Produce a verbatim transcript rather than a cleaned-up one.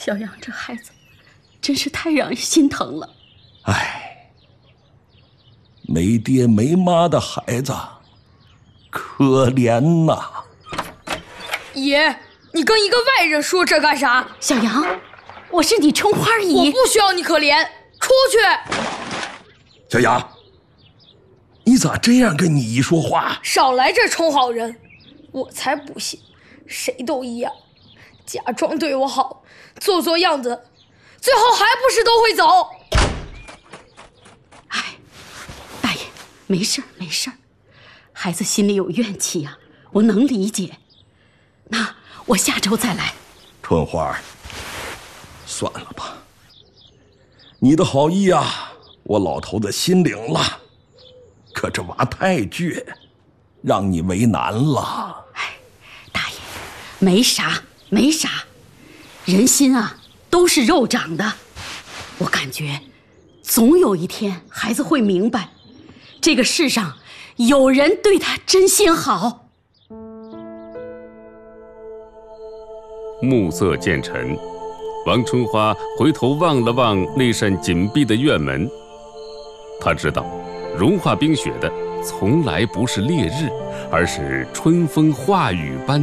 小杨这孩子真是太让人心疼了。 哎，没爹没妈的孩子，可怜呐！ 爷，你跟一个外人说这干啥？ 小杨，我是你春花姨， 我不需要你可怜，出去！ 小杨，你咋这样跟你姨说话？ 少来这充好人，我才不信，谁都一样，假装对我好，做做样子，最后还不是都会走？ 哎，大爷，没事儿没事儿，孩子心里有怨气呀、啊，我能理解。那我下周再来。 春花，算了吧，你的好意啊，我老头子心领了，可这娃太倔，让你为难了。 哎，大爷，没啥没啥，人心啊都是肉长的，我感觉总有一天孩子会明白，这个世上有人对他真心好。 暮色渐沉，王春花回头望了望那扇紧闭的院门，她知道融化冰雪的从来不是烈日，而是春风化雨般